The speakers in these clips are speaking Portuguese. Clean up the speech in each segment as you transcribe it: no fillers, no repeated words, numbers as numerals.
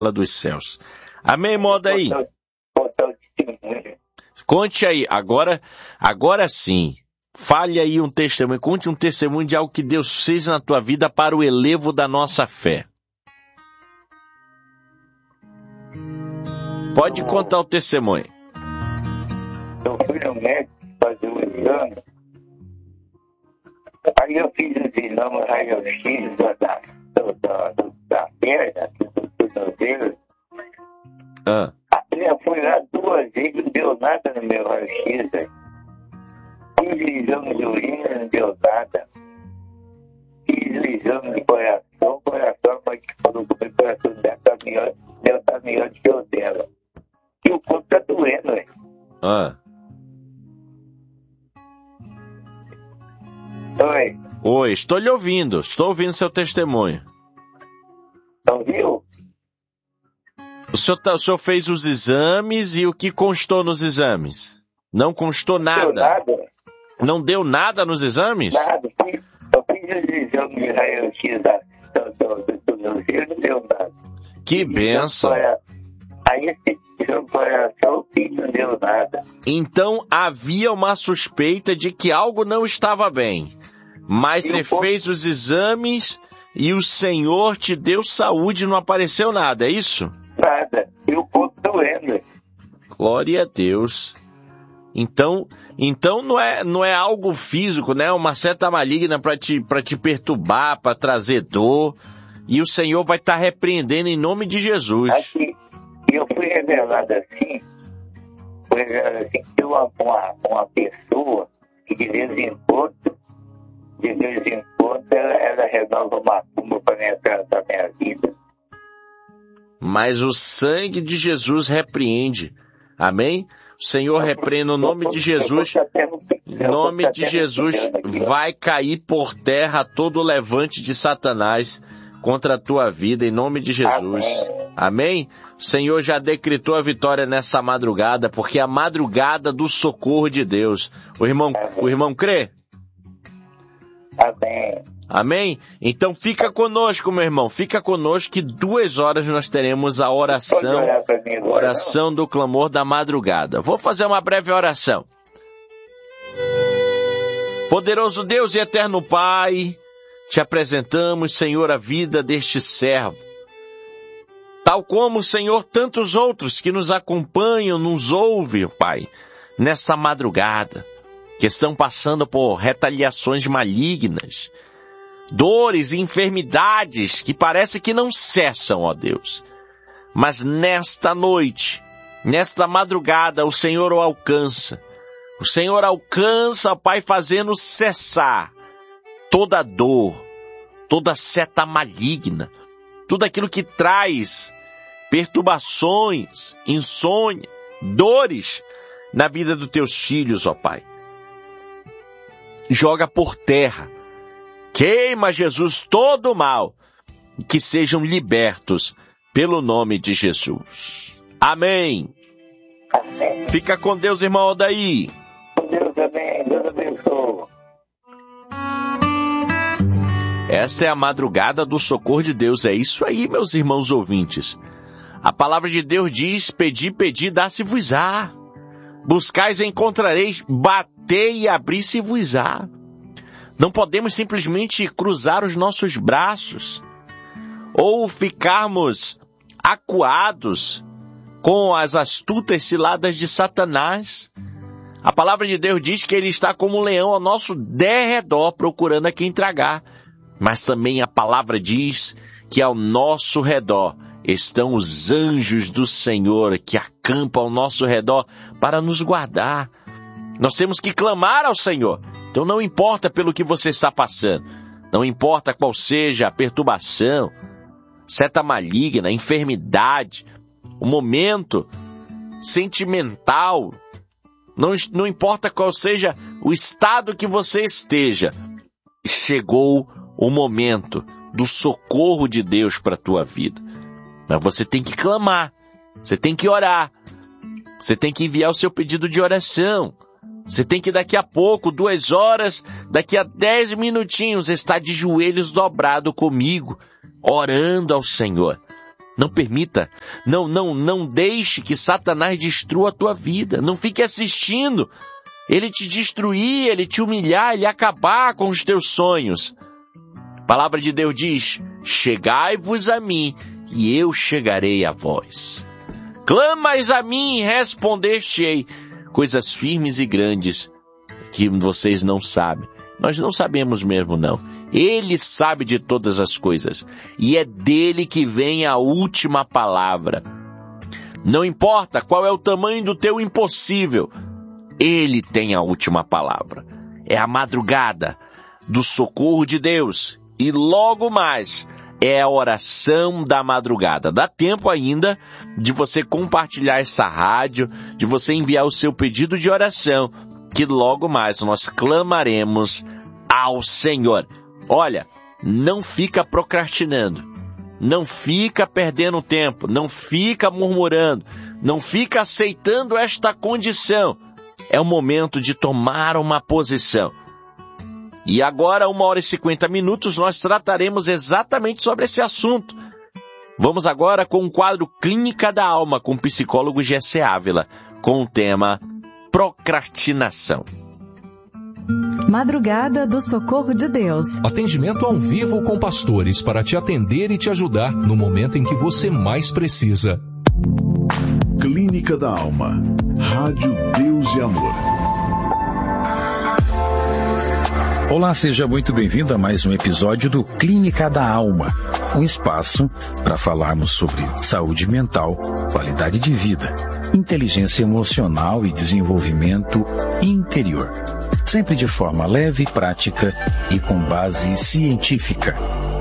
dos céus. Amém, moda aí? Conte aí, agora sim. Fale aí um testemunho, conte um testemunho de algo que Deus fez na tua vida para o elevo da nossa fé. Pode contar o testemunho. Eu fui no médico fazer o exame. Aí eu fiz os exames raio-x da perna, do tornozelo. Aí eu fui lá 2 vezes, não deu nada no meu raio-x. Fiz o exame de urina, não deu nada. Fiz o exame de coração, mas falou que o meu coração deve estar melhor do que o dela. E o corpo tá doendo, velho. Oi, estou lhe ouvindo. Estou ouvindo seu testemunho. Ouviu? O senhor fez os exames e o que constou nos exames? Não constou nada? Não deu nada nos exames? Nada. Eu fiz os exames de raio-x do tornozelo, não deu nada. Que bênção. Aí esse coração não deu nada. Então havia uma suspeita de que algo não estava bem. Mas você fez os exames e o Senhor te deu saúde e não apareceu nada, é isso? Nada. E o corpo doendo. Glória a Deus. Então não é algo físico, né? Uma seta maligna para te perturbar, para trazer dor. E o Senhor vai estar repreendendo em nome de Jesus. Assim, eu fui revelado assim, que uma pessoa que de vez em quando ela renova uma tumba para entrar na minha vida. Mas o sangue de Jesus repreende. Amém? O Senhor repreende no nome de Jesus. Em nome de Jesus vai cair por terra todo o levante de Satanás contra a tua vida, em nome de Jesus. Amém? O Senhor já decretou a vitória nessa madrugada, porque é a madrugada do socorro de Deus. O irmão crê? Amém. Amém? Então fica conosco, meu irmão. Fica conosco que 2 horas nós teremos a oração do clamor da madrugada. Vou fazer uma breve oração. Poderoso Deus e eterno Pai, te apresentamos, Senhor, a vida deste servo. Tal como, Senhor, tantos outros que nos acompanham, nos ouvem, Pai, nesta madrugada, que estão passando por retaliações malignas, dores e enfermidades que parece que não cessam, ó Deus. Mas nesta noite, nesta madrugada, o Senhor o alcança. O Senhor alcança, Pai, fazendo cessar toda dor, toda seta maligna, tudo aquilo que traz perturbações, insônia, dores na vida dos teus filhos, ó Pai. Joga por terra, queima, Jesus, todo o mal, e que sejam libertos pelo nome de Jesus. Amém. Amém. Fica com Deus, irmão Odaí. Com Deus também. Deus abençoe. Esta é a madrugada do socorro de Deus. É isso aí, meus irmãos ouvintes. A palavra de Deus diz: pedi, pedi, dá-se-vos-á. Buscais e encontrareis, batei e abri-se-vos-á. Não podemos simplesmente cruzar os nossos braços ou ficarmos acuados com as astutas ciladas de Satanás. A palavra de Deus diz que ele está como um leão ao nosso derredor, procurando a quem tragar. Mas também a palavra diz que ao nosso redor estão os anjos do Senhor que acampam ao nosso redor para nos guardar. Nós temos que clamar ao Senhor. Então não importa pelo que você está passando, não importa qual seja a perturbação, seta maligna, enfermidade, o momento sentimental, não importa qual seja o estado que você esteja, chegou o momento do socorro de Deus para a tua vida. Mas você tem que clamar, você tem que orar, você tem que enviar o seu pedido de oração. Você tem que daqui a pouco, 2 horas, daqui a 10 minutinhos, estar de joelhos dobrado comigo, orando ao Senhor. Não permita, não deixe que Satanás destrua a tua vida. Não fique assistindo ele te destruir, ele te humilhar, ele acabar com os teus sonhos. A palavra de Deus diz: chegai-vos a mim, e eu chegarei a vós. Clamais a mim e responder-te-ei. Coisas firmes e grandes que vocês não sabem. Nós não sabemos mesmo, não. Ele sabe de todas as coisas. E é dele que vem a última palavra. Não importa qual é o tamanho do teu impossível, ele tem a última palavra. É a madrugada do socorro de Deus. E logo mais é a oração da madrugada. Dá tempo ainda de você compartilhar essa rádio, de você enviar o seu pedido de oração, que logo mais nós clamaremos ao Senhor. Olha, não fica procrastinando, não fica perdendo tempo, não fica murmurando, não fica aceitando esta condição. É o momento de tomar uma posição. E agora, 1h50, nós trataremos exatamente sobre esse assunto. Vamos agora com o quadro Clínica da Alma, com o psicólogo Gessé Ávila, com o tema Procrastinação. Madrugada do Socorro de Deus. Atendimento ao vivo com pastores para te atender e te ajudar no momento em que você mais precisa. Clínica da Alma. Rádio Deus e Amor. Olá, seja muito bem-vindo a mais um episódio do Clínica da Alma, um espaço para falarmos sobre saúde mental, qualidade de vida, inteligência emocional e desenvolvimento interior, sempre de forma leve, prática e com base científica.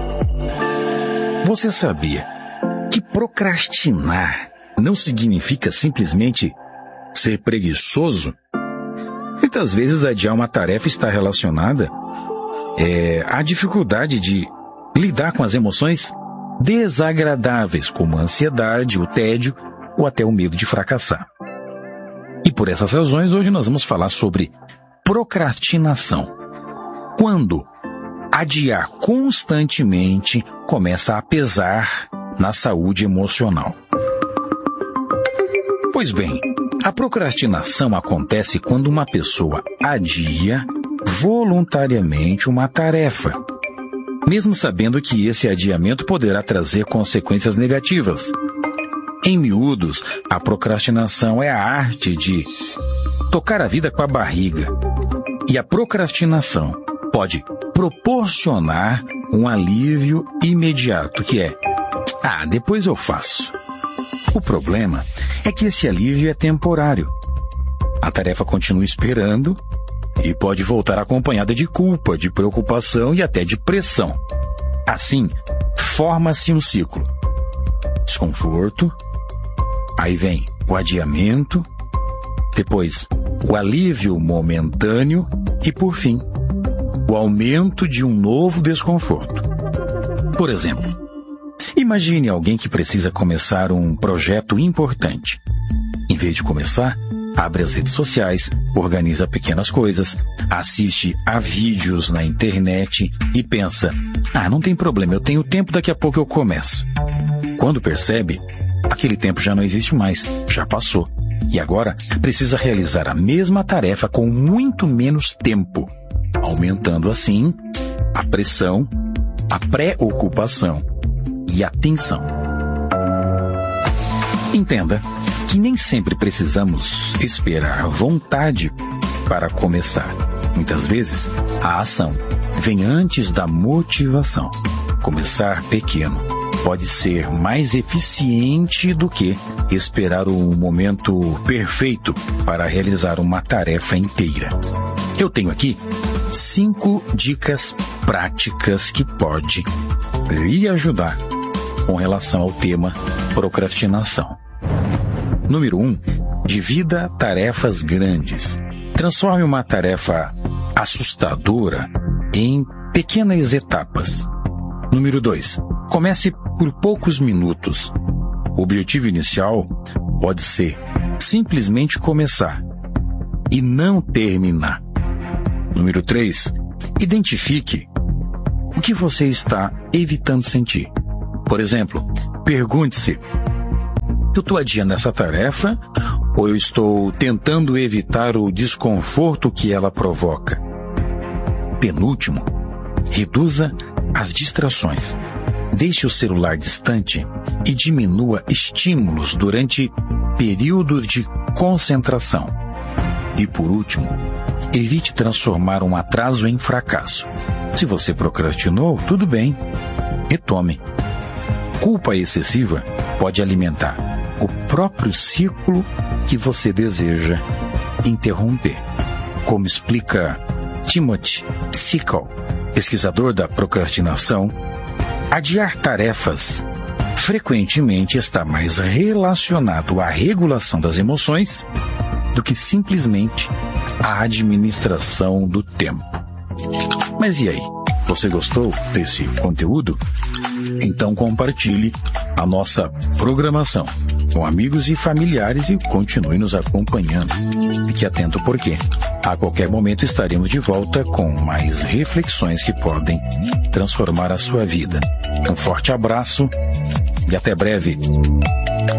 Você sabia que procrastinar não significa simplesmente ser preguiçoso? Muitas vezes adiar uma tarefa está relacionada à dificuldade de lidar com as emoções desagradáveis, como a ansiedade, o tédio ou até o medo de fracassar. E por essas razões, hoje nós vamos falar sobre procrastinação. Quando adiar constantemente começa a pesar na saúde emocional. Pois bem, a procrastinação acontece quando uma pessoa adia voluntariamente uma tarefa, mesmo sabendo que esse adiamento poderá trazer consequências negativas. Em miúdos, a procrastinação é a arte de tocar a vida com a barriga. E a procrastinação pode proporcionar um alívio imediato, que é: depois eu faço. O problema é que esse alívio é temporário. A tarefa continua esperando e pode voltar acompanhada de culpa, de preocupação e até de pressão. Assim, forma-se um ciclo. Desconforto, aí vem o adiamento, depois o alívio momentâneo e, por fim, o aumento de um novo desconforto. Por exemplo, imagine alguém que precisa começar um projeto importante. Em vez de começar, abre as redes sociais, organiza pequenas coisas, assiste a vídeos na internet e pensa: não tem problema, eu tenho tempo, daqui a pouco eu começo. Quando percebe, aquele tempo já não existe mais, já passou. E agora precisa realizar a mesma tarefa com muito menos tempo, aumentando assim a pressão, a preocupação e a tensão. Entenda que nem sempre precisamos esperar vontade para começar. Muitas vezes, a ação vem antes da motivação. Começar pequeno pode ser mais eficiente do que esperar o momento perfeito para realizar uma tarefa inteira. Eu tenho aqui 5 dicas práticas que podem lhe ajudar com relação ao tema procrastinação. Número 1. Divida tarefas grandes. Transforme uma tarefa assustadora em pequenas etapas. Número 2. Comece por poucos minutos. O objetivo inicial pode ser simplesmente começar e não terminar. Número 3. Identifique o que você está evitando sentir. Por exemplo, Pergunte-se: eu estou adiando essa tarefa ou eu estou tentando evitar o desconforto que ela provoca? Penúltimo, reduza as distrações. Deixe o celular distante e diminua estímulos durante períodos de concentração. E por último, evite transformar um atraso em fracasso. Se você procrastinou, tudo bem, retome. Culpa excessiva pode alimentar o próprio ciclo que você deseja interromper. Como explica Timothy Sickle, pesquisador da procrastinação, adiar tarefas frequentemente está mais relacionado à regulação das emoções do que simplesmente à administração do tempo. Mas e aí? Você gostou desse conteúdo? Então compartilhe a nossa programação com amigos e familiares e continue nos acompanhando. Fique atento porque a qualquer momento estaremos de volta com mais reflexões que podem transformar a sua vida. Um forte abraço e até breve.